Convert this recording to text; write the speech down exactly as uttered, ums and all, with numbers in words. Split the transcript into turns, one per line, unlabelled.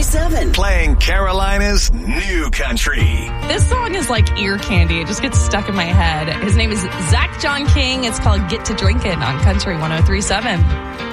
seven.
Playing Carolina's new country.
This song is like ear candy. It just gets stuck in my head. His name is Zach John King. It's called Get to Drinkin' on Country one oh three point seven.